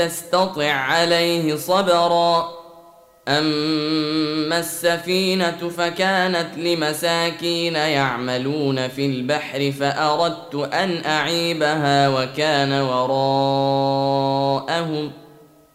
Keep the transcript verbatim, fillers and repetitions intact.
تستطع عليه صبرا. أما السفينة فكانت لمساكين يعملون في البحر فأردت أن أعيبها وكان وراءهم